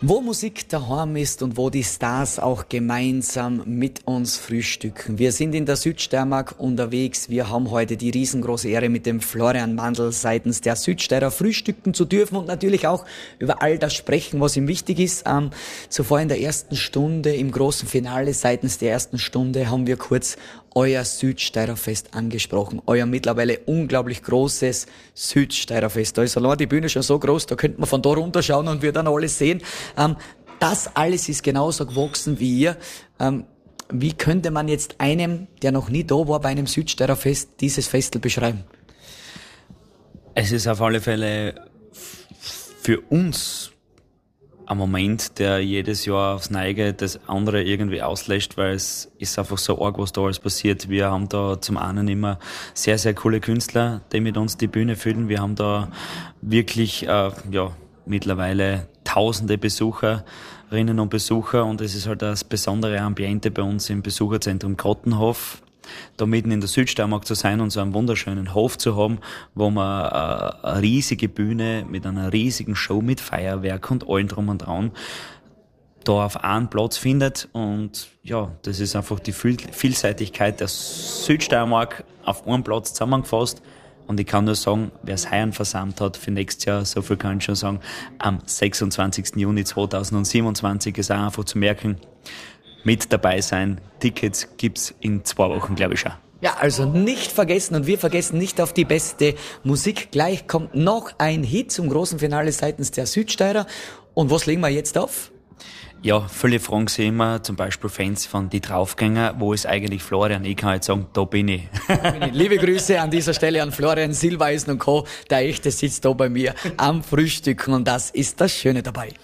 Wo Musik daheim ist und wo die Stars auch gemeinsam mit uns frühstücken. Wir sind in der Südsteiermark unterwegs. Wir haben heute die riesengroße Ehre, mit dem Florian Mandl seitens der Südsteirer frühstücken zu dürfen und natürlich auch über all das sprechen, was ihm wichtig ist. Zuvor in der ersten Stunde, im großen Finale seitens der ersten Stunde, haben wir kurz euer Südsteirerfest angesprochen. Euer mittlerweile unglaublich großes Südsteirerfest. Da ist allein die Bühne schon so groß, da könnte man von da runterschauen und wir dann alles sehen. Das alles ist genauso gewachsen wie ihr. Wie könnte man jetzt einem, der noch nie da war bei einem Südsteirerfest, dieses Festel beschreiben? Es ist auf alle Fälle für uns ein Moment, der jedes Jahr aufs Neue das andere irgendwie auslöscht, weil es ist einfach so arg, was da alles passiert. Wir haben da zum einen immer sehr, sehr coole Künstler, die mit uns die Bühne füllen. Wir haben da wirklich mittlerweile tausende Besucherinnen und Besucher und es ist halt das besondere Ambiente bei uns im Besucherzentrum Grottenhof, da mitten in der Südsteiermark zu sein und so einen wunderschönen Hof zu haben, wo man eine riesige Bühne mit einer riesigen Show mit Feuerwerk und allem drum und dran da auf einen Platz findet. Und ja, das ist einfach die Vielseitigkeit der Südsteiermark auf einen Platz zusammengefasst. Und ich kann nur sagen, wer es heuer versammelt hat für nächstes Jahr, so viel kann ich schon sagen, am 26. Juni 2027 ist auch einfach zu merken, mit dabei sein. Tickets gibt's in 2 Wochen, glaube ich schon. Ja, also nicht vergessen und wir vergessen nicht auf die beste Musik. Gleich kommt noch ein Hit zum großen Finale seitens der Südsteirer. Und was legen wir jetzt auf? Ja, viele fragen sich immer, zum Beispiel Fans von Die Draufgänger, wo ist eigentlich Florian? Ich kann jetzt sagen, da bin ich. Liebe Grüße an dieser Stelle an Florian Silbereisen und Co. Der Echte sitzt da bei mir am Frühstücken und das ist das Schöne dabei.